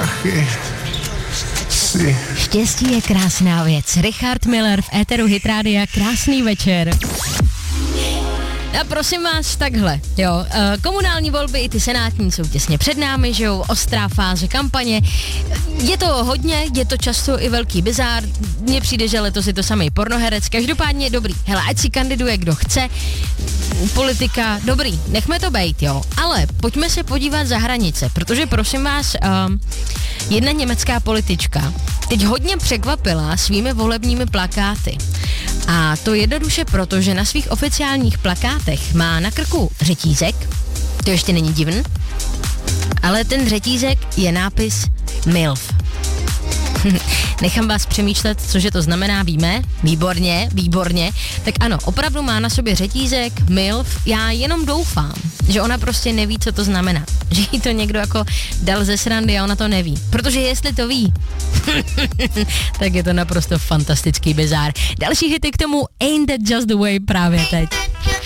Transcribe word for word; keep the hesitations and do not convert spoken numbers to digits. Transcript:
prachy si. Štěstí je krásná věc. Richard Miller v éteru Hit Rádia, krásný večer. A prosím vás, takhle, jo, komunální volby i ty senátní jsou těsně před námi, že jo, ostrá fáze kampaně, je to hodně, je to často i velký bizár, mně přijde, že letos je to samý pornoherec, každopádně dobrý, hele, ať si kandiduje kdo chce, politika, dobrý, nechme to bejt, jo, ale pojďme se podívat za hranice, protože prosím vás, um, jedna německá politička teď hodně překvapila svými volebními plakáty. A to jednoduše proto, že na svých oficiálních plakátech má na krku řetízek, to ještě není divný, ale ten řetízek je nápis MILF. Nechám vás přemýšlet, cože to znamená, víme? Výborně, výborně. Tak ano, opravdu má na sobě řetízek MILF, já jenom doufám, že ona prostě neví, co to znamená. Že jí to někdo jako dal ze srandy a ona to neví. Protože jestli to ví, tak je to naprosto fantastický bizár. Další hity k tomu Ain't That Just The Way právě teď.